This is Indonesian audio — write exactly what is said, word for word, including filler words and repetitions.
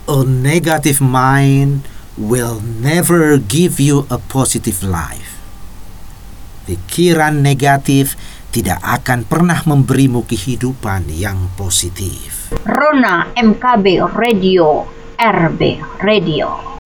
A negative mind will never give you a positive life. Pikiran negatif tidak akan pernah memberimu kehidupan yang positif. Rona M K B Radio, R B Radio.